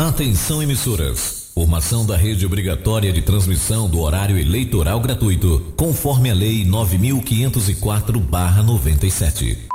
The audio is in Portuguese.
Atenção, emissoras. Formação da rede obrigatória de transmissão do horário eleitoral gratuito, conforme a Lei 9.504/97.